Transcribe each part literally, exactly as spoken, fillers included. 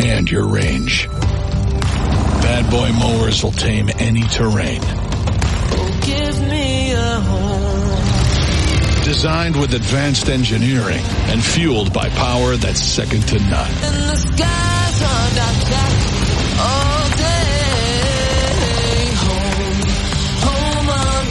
expand your range. Bad Boy mowers will tame any terrain. Oh, give me a home. Designed with advanced engineering and fueled by power that's second to none. And the skies are dark all day. Home, home on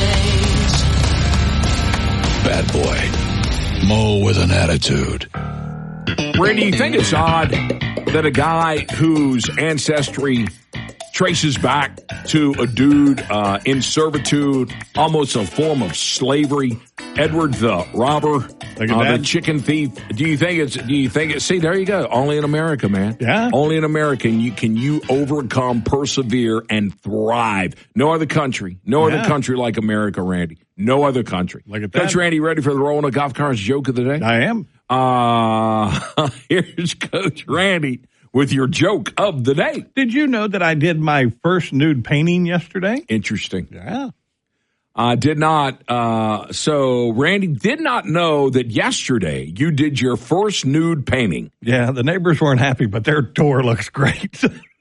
the range. Bad Boy. Mow with an attitude. Randy, you think it's odd that a guy whose ancestry traces back to a dude uh, in servitude, almost a form of slavery, Edward the robber, uh, the chicken thief. Do you think it's? Do you think it's? See, there you go. Only in America, man. Yeah. Only in America you can you overcome, persevere, and thrive. No other country. No yeah. other country like America, Randy. No other country. Look at that. Coach Randy, ready for the Roanoke Golf Cards joke of the day? I am. Uh, here's Coach Randy with your joke of the day. Did you know that I did my first nude painting yesterday? Interesting. Yeah. I uh, did not. Uh, so Randy did not know that yesterday you did your first nude painting. Yeah, the neighbors weren't happy, but their door looks great.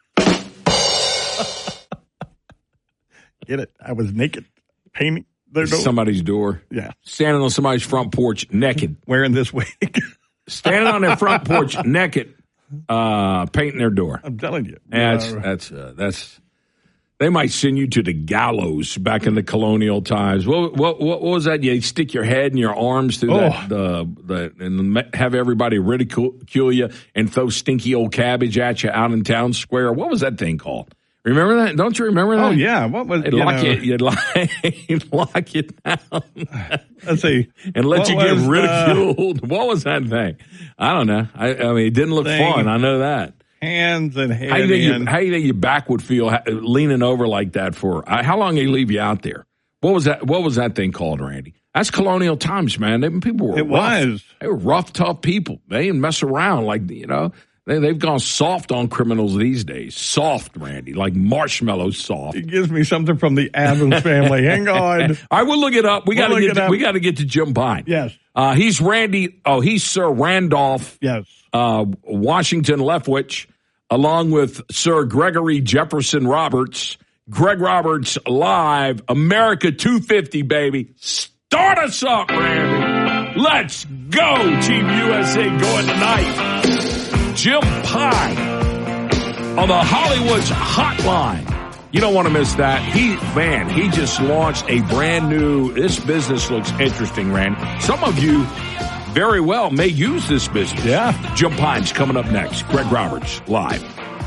Get it? I was naked painting their door. Somebody's door. Yeah. Standing on somebody's front porch naked. Wearing this wig. Standing on their front porch naked, uh, painting their door. I'm telling you. That's, uh, that's, uh, that's, they might send you to the gallows back in the colonial times. What, what, what was that? You stick your head and your arms through oh. that, the, the, and have everybody ridicule you and throw stinky old cabbage at you out in town square. What was that thing called? Remember that? Don't you remember that? Oh, yeah. What was They'd you lock know, you, you'd lock, you'd lock you down. Let's see. And let what you get was, ridiculed. Uh, what was that thing? I don't know. I, I mean, it didn't look thing. fun. I know that. Hands and head How do you think, in. you, how you think your back would feel ha- leaning over like that for? Uh, how long did he leave you out there? What was that? What was that thing called, Randy? That's colonial times, man. They, people were It rough. was. They were rough, tough people. They didn't mess around like, you know. They, they've gone soft on criminals these days. Soft, Randy, like marshmallow soft. It gives me something from the Addams Family. Hang on. I will look it up. We We'll got to look get. it To, up. we got to get to Jim Pine. Yes. Uh, he's Randy. Oh, he's Sir Randolph. Yes. Uh, Washington Leftwich, along with Sir Gregory Jefferson Roberts. Greg Roberts live, America two fifty, baby. Start us up, Randy. Let's go, Team U S A going tonight. Jim Pine on the Hollywood's Hotline. You don't want to miss that. He, man, he just launched a brand new, this business looks interesting, Rand. Some of you very well may use this business. Yeah. Jim Pine's coming up next. Greg Roberts, live.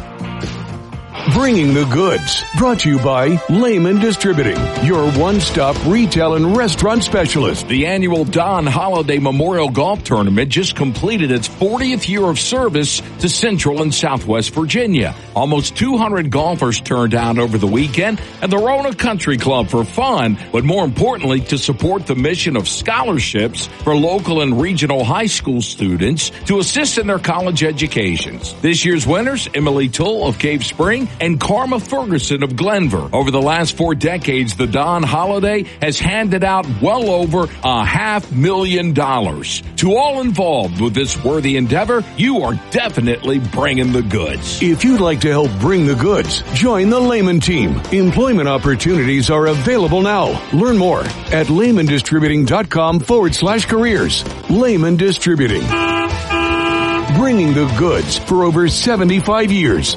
Bringing the Goods, brought to you by Lehman Distributing, your one-stop retail and restaurant specialist. The annual Don Holiday Memorial Golf Tournament just completed its fortieth year of service to Central and Southwest Virginia. Almost two hundred golfers turned out over the weekend at the Roanoke Country Club for fun, but more importantly, to support the mission of scholarships for local and regional high school students to assist in their college educations. This year's winners, Emily Tull of Cave Spring and Karma Ferguson of Glenver. Over the last four decades, the Don Holiday has handed out well over a half million dollars. To all involved with this worthy endeavor, you are definitely bringing the goods. If you'd like to help bring the goods, join the Lehman team. Employment opportunities are available now. Learn more at lehmandistributing.com forward slash careers. Lehman Distributing. Bringing the goods for over seventy-five years.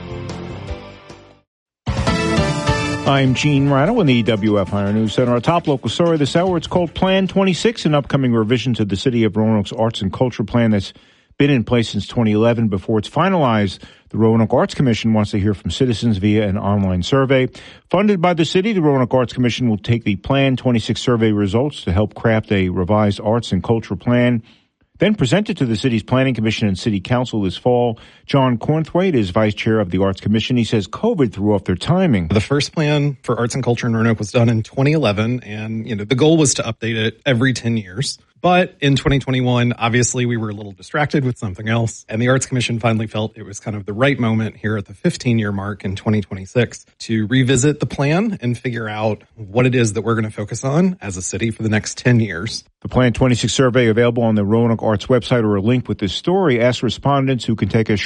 I'm Gene Rado in the W F I R News Center. Our top local story this hour, it's called Plan twenty-six, an upcoming revision to the City of Roanoke's Arts and Culture Plan that's been in place since twenty eleven. Before it's finalized, the Roanoke Arts Commission wants to hear from citizens via an online survey. Funded by the city, the Roanoke Arts Commission will take the Plan twenty-six survey results to help craft a revised arts and culture plan, then presented to the city's Planning Commission and City Council this fall. John Cornthwaite is vice chair of the Arts Commission. He says COVID threw off their timing. The first plan for arts and culture in Roanoke was done in twenty eleven, and you know the goal was to update it every ten years. But in twenty twenty-one, obviously we were a little distracted with something else, and the Arts Commission finally felt it was kind of the right moment here at the fifteen-year mark in twenty twenty-six to revisit the plan and figure out what it is that we're going to focus on as a city for the next ten years. The Plan twenty-six survey available on the Roanoke Arts website, or a link with this story asks respondents who can take a